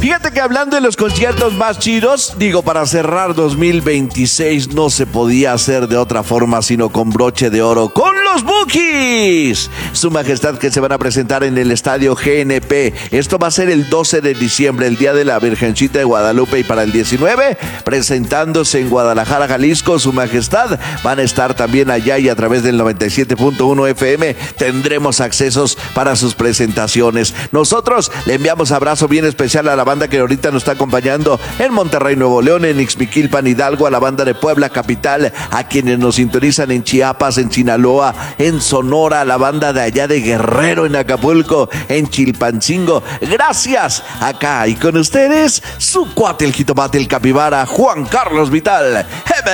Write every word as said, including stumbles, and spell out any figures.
Fíjate que hablando de los conciertos más chidos, digo, para cerrar dos mil veintiséis no se podía hacer de otra forma sino con broche de oro, con los Bukis. Su Majestad que se van a presentar en el Estadio G N P. Esto va a ser el doce de diciembre, el día de la Virgencita de Guadalupe, y para el diecinueve, presentándose en Guadalajara, Jalisco, Su Majestad. Van a estar también allá y a través del noventa y siete punto uno F M tendremos accesos para sus presentaciones. Nosotros le enviamos abrazo bien especial a la banda que ahorita nos está acompañando en Monterrey, Nuevo León, en Ixmiquilpan, Hidalgo, a la banda de Puebla capital, a quienes nos sintonizan en Chiapas, en Sinaloa, en Sonora, a la banda de allá de Guerrero, en Acapulco, en Chilpancingo. Gracias. Acá y con ustedes, su cuate el jitomate, el capibara, Juan Carlos Vital.